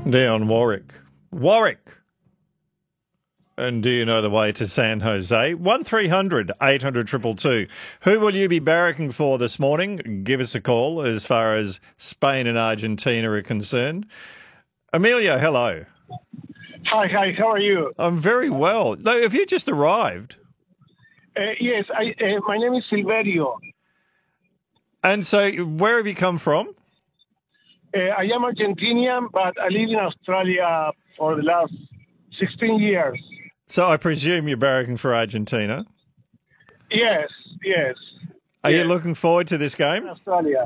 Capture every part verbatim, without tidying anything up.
Dion Warwick. Warwick. And do you know the way to San Jose? one three hundred eight hundred two two two. Who will you be barracking for this morning? Give us a call as far as Spain and Argentina are concerned. Emilio, hello. Hi, hi. How are you? I'm very well. Though, have you just arrived? Uh, yes, I, uh, my name is Silverio. And so where have you come from? Uh, I am Argentinian, but I live in Australia for the last sixteen years. So I presume you're barracking for Argentina? Yes, yes. Are yes. you looking forward to this game? Australia.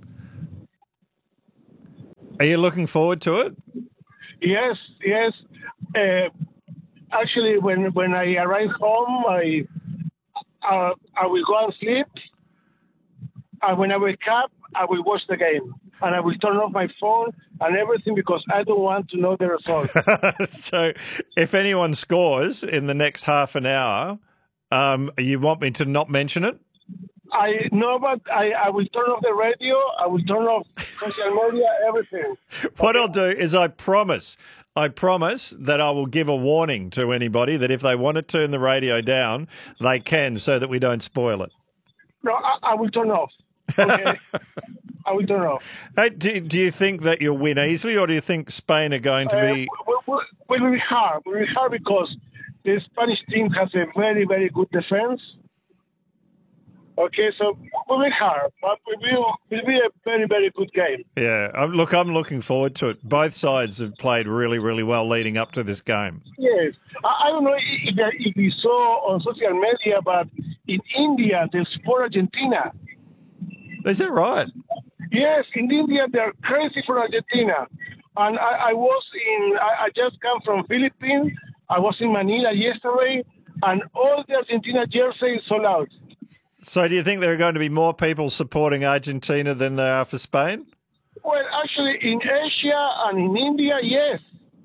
Are you looking forward to it? Yes, yes. Uh, actually, when when I arrive home, I uh, I will go and sleep. And when I wake up, I will watch the game. And I will turn off my phone and everything because I don't want to know the result. So if anyone scores in the next half an hour, um, you want me to not mention it? I know, but I, I will turn off the radio. I will turn off social media, everything. What Okay? I'll do is I promise, I promise that I will give a warning to anybody that if they want to turn the radio down, they can so that we don't spoil it. No, I, I will turn off. Okay. I will turn off. Hey, do, do you think that you'll win easily, or do you think Spain are going to be... Uh, will, will, will be hard. Will be hard because the Spanish team has a very, very good defense. Okay, so will be hard, but it will, will be a very, very good game. Yeah, um, look, I'm looking forward to it. Both sides have played really, really well leading up to this game. Yes. I, I don't know if, if you saw on social media, but in India, they support Argentina. Is that right? Yes, in India, they're crazy for Argentina. And I, I was in, I, I just come from Philippines. I was in Manila yesterday, and all the Argentina jerseys sold out. So do you think there are going to be more people supporting Argentina than there are for Spain? Well, actually, in Asia and in India, yes.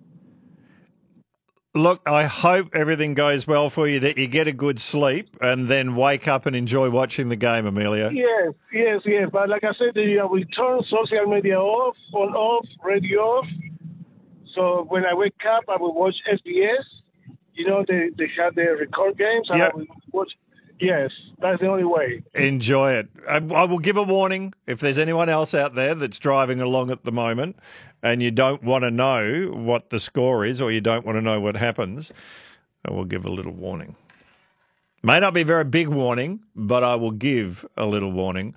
Look, I hope everything goes well for you, that you get a good sleep and then wake up and enjoy watching the game, Emilio. Yes, yes, yes. But like I said, I will turn social media off, phone off, radio off. So when I wake up, I will watch S B S. You know, they, they have the record games, and Yep. I will watch. Yes, that's the only way. Enjoy it. I, I will give a warning if there's anyone else out there that's driving along at the moment and you don't want to know what the score is or you don't want to know what happens, I will give a little warning. May not be a very big warning, but I will give a little warning.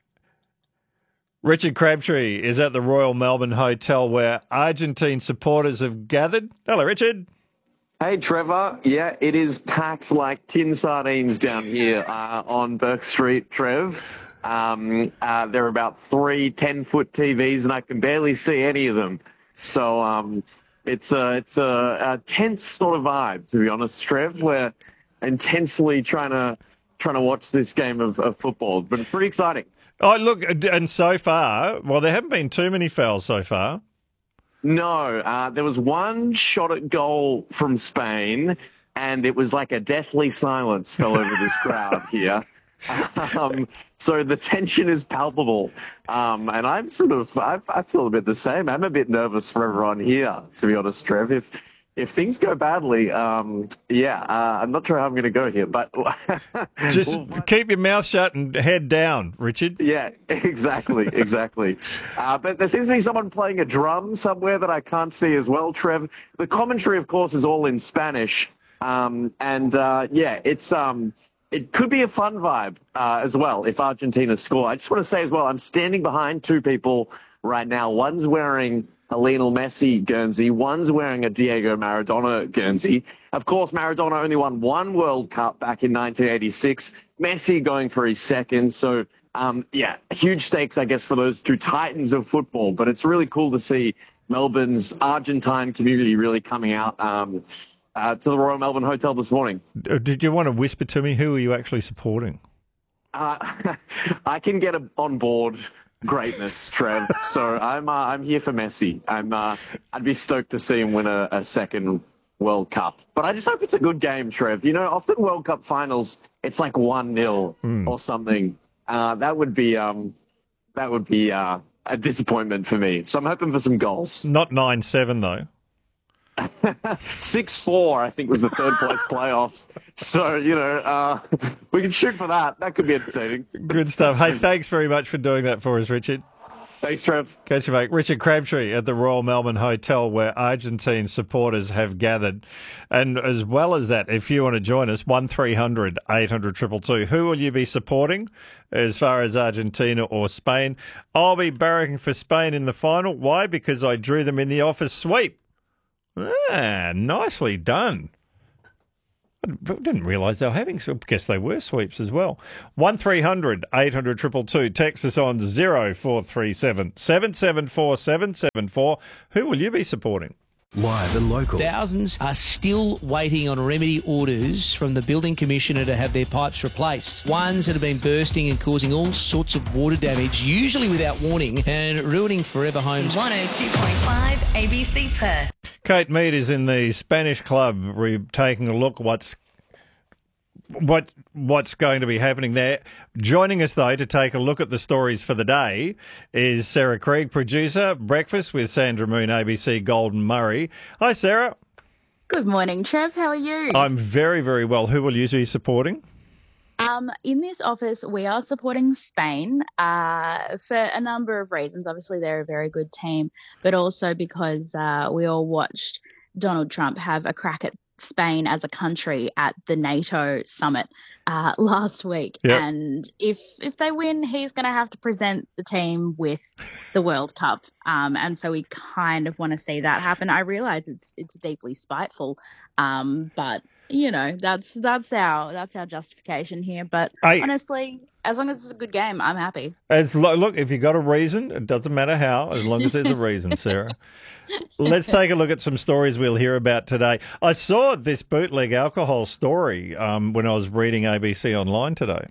Richard Crabtree is at the Royal Melbourne Hotel where Argentine supporters have gathered. Hello, Richard. Hey, Trevor. Yeah, it is packed like tin sardines down here uh, on Burke Street, Trev. Um, uh, there are about three ten-foot T Vs, and I can barely see any of them. So um, it's, a, it's a, a tense sort of vibe, to be honest, Trev. We're intensely trying to trying to watch this game of, of football, but it's pretty exciting. Oh, look, and so far, well, there haven't been too many fouls so far. No, uh, there was one shot at goal from Spain, and it was like a deathly silence fell over this crowd here. Um, so the tension is palpable. Um, and I'm sort of, I, I feel a bit the same. I'm a bit nervous for everyone here, to be honest, Trev. If, if things go badly, um, yeah, uh, I'm not sure how I'm going to go here, but just we'll keep your mouth shut and head down, Richard. Yeah, exactly, exactly. uh, but there seems to be someone playing a drum somewhere that I can't see as well, Trev. The commentary, of course, is all in Spanish, um, and uh, yeah, it's um, it could be a fun vibe uh, as well if Argentina score. I just want to say as well, I'm standing behind two people right now. One's wearing a Lionel Messi Guernsey. One's wearing a Diego Maradona Guernsey. Of course, Maradona only won one World Cup back in nineteen eighty-six. Messi going for his second. So, um, yeah, huge stakes, I guess, for those two titans of football. But it's really cool to see Melbourne's Argentine community really coming out um, uh, to the Royal Melbourne Hotel this morning. Did you want to whisper to me who are you actually supporting? Uh, I can get a, on board greatness, Trev. So I'm uh, I'm here for Messi. I'm uh, I'd be stoked to see him win a, a second World Cup. But I just hope it's a good game, Trev. You know, often World Cup finals, it's like one nil mm. or something. Uh, that would be um, that would be uh, a disappointment for me. So I'm hoping for some goals. Not nine seven, though. six four, I think, was the third place playoff. So, you know, uh, we can shoot for that. That could be entertaining. Good stuff. Hey, thanks very much for doing that for us, Richard. Thanks, Trev. Catch you, mate. Richard Crabtree at the Royal Melbourne Hotel, where Argentine supporters have gathered. And as well as that, if you want to join us, one three hundred eight hundred two two two. Who will you be supporting as far as Argentina or Spain? I'll be barracking for Spain in the final. Why? Because I drew them in the office sweep. Ah, nicely done. I didn't realise they were having, so I guess they were sweeps as well. one three hundred eight hundred two two two. Text us on zero four three seven seven seven four seven seven four. Who will you be supporting? Live and local. Thousands are still waiting on remedy orders from the building commissioner to have their pipes replaced. Ones that have been bursting and causing all sorts of water damage, usually without warning, and ruining forever homes. one oh two point five A B C Perth. Kate Mead is in the Spanish club, re- taking a look what's what what's going to be happening there. Joining us, though, to take a look at the stories for the day is Sarah Krieg, producer, Breakfast with Sandra Moon, A B C Golden Murray. Hi, Sarah. Good morning, Trev. How are you? I'm very, very well. Who will you be supporting? Um, in this office, we are supporting Spain uh, for a number of reasons. Obviously, they're a very good team, but also because uh, we all watched Donald Trump have a crack at Spain as a country at the NATO summit uh, last week. Yep. And if if they win, he's going to have to present the team with the World Cup. Um, and so we kind of want to see that happen. I realise it's it's deeply spiteful, um, but you know that's that's our that's our justification here. But I, honestly, as long as it's a good game, I'm happy. As lo- look, if you got a reason, it doesn't matter how, as long as there's a reason, Sarah. Let's take a look at some stories we'll hear about today. I saw this bootleg alcohol story um, when I was reading A B C Online today.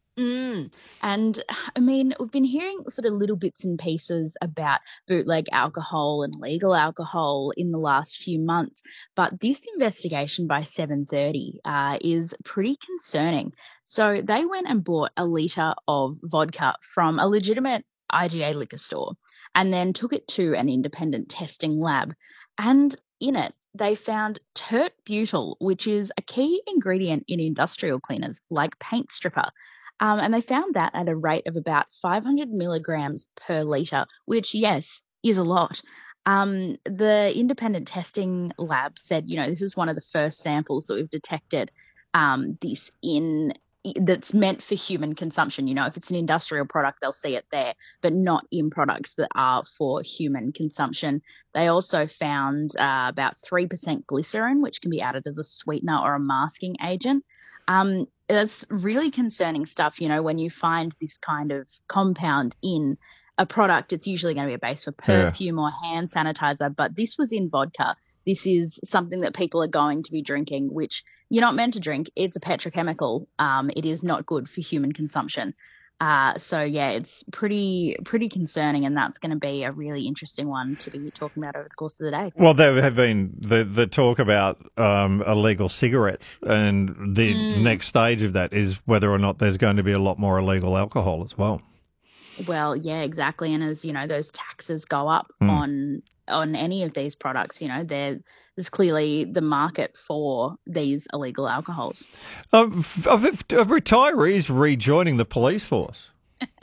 Mm. And I mean, we've been hearing sort of little bits and pieces about bootleg alcohol and legal alcohol in the last few months, but this investigation by seven thirty uh, is pretty concerning. So they went and bought a litre of vodka from a legitimate I G A liquor store and then took it to an independent testing lab. And in it, they found tert butyl, which is a key ingredient in industrial cleaners like paint stripper. Um, and they found that at a rate of about five hundred milligrams per litre, which, yes, is a lot. Um, the independent testing lab said, you know, this is one of the first samples that we've detected um, this in that's meant for human consumption. You know, if it's an industrial product, they'll see it there, but not in products that are for human consumption. They also found uh, about three percent glycerin, which can be added as a sweetener or a masking agent. Um, that's really concerning stuff. You know, when you find this kind of compound in a product, it's usually going to be a base for perfume yeah. or hand sanitizer, but this was in vodka. This is something that people are going to be drinking, which you're not meant to drink. It's a petrochemical. Um, it is not good for human consumption. Uh, so, yeah, it's pretty pretty concerning, and that's going to be a really interesting one to be talking about over the course of the day. Well, there have been the, the talk about um, illegal cigarettes, and the Mm. next stage of that is whether or not there's going to be a lot more illegal alcohol as well. Well, yeah, exactly. And as, you know, those taxes go up Mm. on on any of these products, you know, there- there's clearly the market for these illegal alcohols. Um, f- of, of retirees rejoining the police force.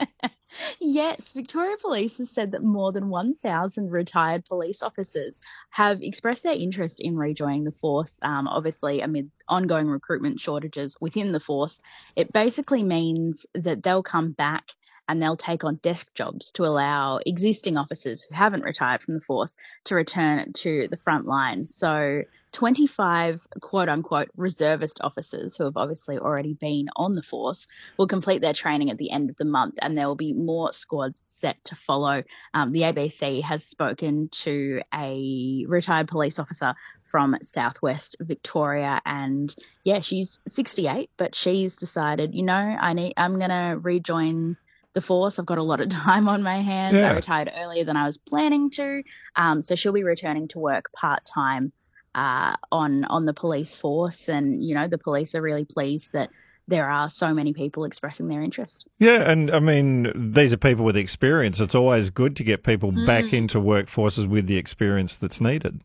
Yes, Victoria Police has said that more than one thousand retired police officers have expressed their interest in rejoining the force, um, obviously amid ongoing recruitment shortages within the force. It basically means that they'll come back and they'll take on desk jobs to allow existing officers who haven't retired from the force to return to the front line. So twenty-five quote-unquote reservist officers who have obviously already been on the force will complete their training at the end of the month, and there will be more squads set to follow. Um, the A B C has spoken to a retired police officer from Southwest Victoria, and yeah, she's sixty-eight, but she's decided, you know, I need, I'm going to rejoin the force. I've got a lot of time on my hands. Yeah. I retired earlier than I was planning to. Um, so she'll be returning to work part-time uh, on on the police force. And, you know, the police are really pleased that there are so many people expressing their interest. Yeah, and I mean, these are people with experience. It's always good to get people Mm. back into workforces with the experience that's needed.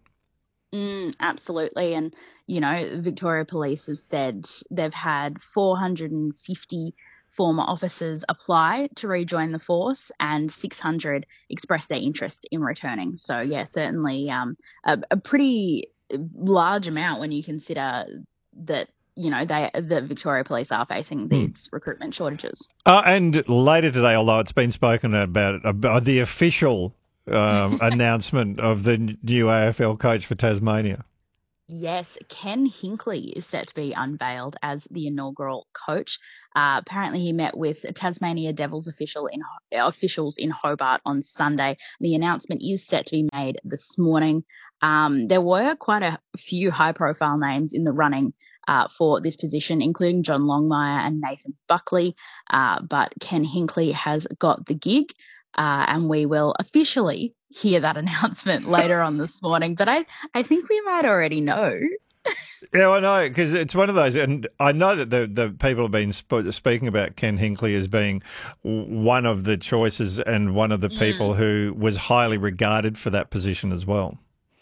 Mm, absolutely. And, you know, Victoria Police have said they've had four hundred fifty former officers apply to rejoin the force and six hundred express their interest in returning. So, yeah, certainly um, a, a pretty large amount when you consider that, you know, they the Victoria Police are facing these mm. recruitment shortages. Uh, and later today, although it's been spoken about, about the official um, announcement of the new A F L coach for Tasmania. Yes, Ken Hinkley is set to be unveiled as the inaugural coach. Uh, apparently, he met with Tasmania Devils official in, officials in Hobart on Sunday. The announcement is set to be made this morning. Um, there were quite a few high-profile names in the running uh, for this position, including John Longmire and Nathan Buckley, uh, but Ken Hinkley has got the gig. Uh, and we will officially hear that announcement later on this morning. But I, I think we might already know. Yeah, I know, because it's one of those, and I know that the the people have been sp- speaking about Ken Hinkley as being one of the choices and one of the people mm. who was highly regarded for that position as well.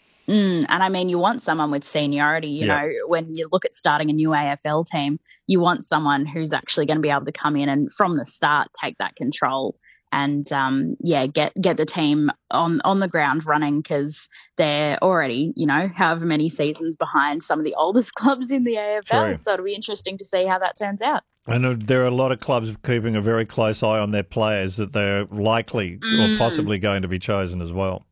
Mm, and I mean, you want someone with seniority, you yeah. know, when you look at starting a new A F L team, you want someone who's actually going to be able to come in and from the start take that control. And, um, yeah, get get the team on, on the ground running because they're already, you know, however many seasons behind some of the oldest clubs in the A F L. True. So it'll be interesting to see how that turns out. I know there are a lot of clubs keeping a very close eye on their players that they're likely mm. or possibly going to be chosen as well.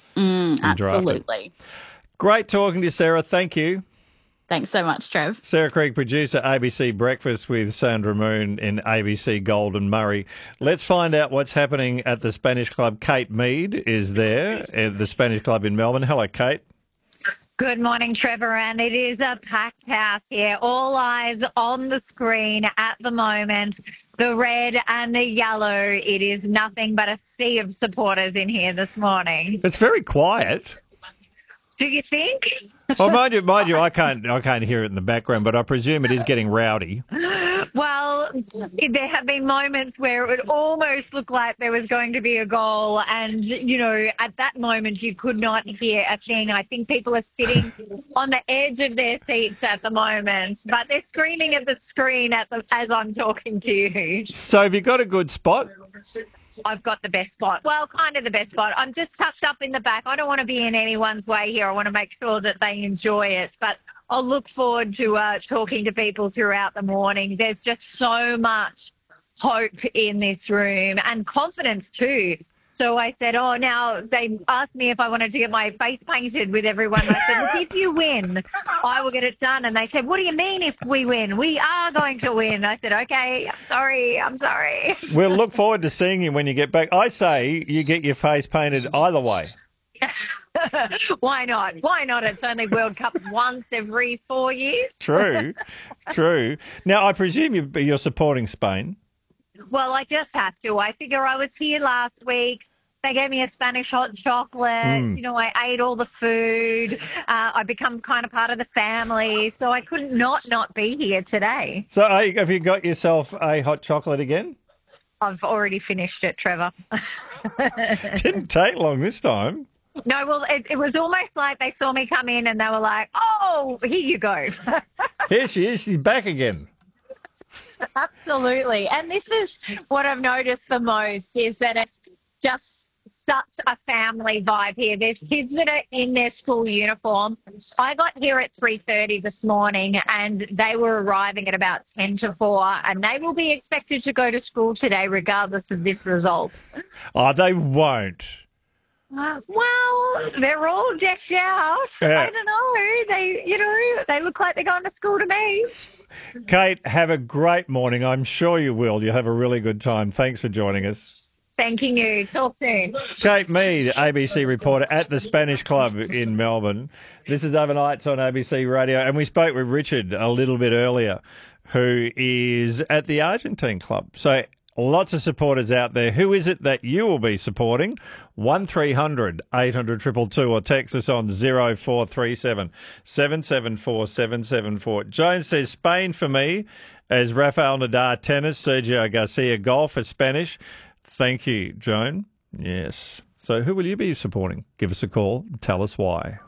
Mm, absolutely. Great talking to you, Sarah. Thank you. Thanks so much, Trev. Sarah Creek, producer, A B C Breakfast with Sandra Moon in A B C Golden Murray. Let's find out what's happening at the Spanish Club. Kate Mead is there at the Spanish Club in Melbourne. Hello, Kate. Good morning, Trevor, and it is a packed house here. All eyes on the screen at the moment. The red and the yellow. It is nothing but a sea of supporters in here this morning. It's very quiet. Do you think? Well, mind you, mind you, I can't, I can't hear it in the background, but I presume it is getting rowdy. Well, there have been moments where it would almost look like there was going to be a goal, and you know, at that moment, you could not hear a thing. I think people are sitting on the edge of their seats at the moment, but they're screaming at the screen at the, as I'm talking to you. So, have you got a good spot? I've got the best spot. Well, kind of the best spot. I'm just tucked up in the back. I don't want to be in anyone's way here. I want to make sure that they enjoy it. But I'll look forward to uh, talking to people throughout the morning. There's just so much hope in this room and confidence too. So I said, oh, now they asked me if I wanted to get my face painted with everyone. I said, look, if you win, I will get it done. And they said, what do you mean if we win? We are going to win. I said, okay, I'm sorry, I'm sorry. We'll look forward to seeing you when you get back. I say you get your face painted either way. Why not? Why not? It's only World Cup once every four years. True, true. Now, I presume you- you're supporting Spain. Well, I just have to. I figure I was here last week. They gave me a Spanish hot chocolate. Mm. You know, I ate all the food. Uh, I become kind of part of the family. So I couldn't not not be here today. So uh, have you got yourself a hot chocolate again? I've already finished it, Trevor. Didn't take long this time. No, well, it, it was almost like they saw me come in and they were like, oh, here you go. Here she is. She's back again. Absolutely. And this is what I've noticed the most is that it's just such a family vibe here. There's kids that are in their school uniform. I got here at three thirty this morning and they were arriving at about ten to four and they will be expected to go to school today regardless of this result. Oh, they won't. Uh, well, they're all decked out. Yeah. I don't know. They, you know, they look like they're going to school to me. Kate, have a great morning. I'm sure you will. You'll have a really good time. Thanks for joining us. Thanking you. Talk soon. Kate Mead, A B C reporter at the Spanish Club in Melbourne. This is Overnights on A B C Radio. And we spoke with Richard a little bit earlier, who is at the Argentine Club. So Lots of supporters out there. Who is it that you will be supporting? one three hundred eight hundred two two two or text us on zero four three seven seven seven four seven seven four. Joan says Spain for me, as Rafael Nadal tennis, Sergio Garcia golf for Spanish. Thank you, Joan. Yes. So who will you be supporting? Give us a call. Tell us why.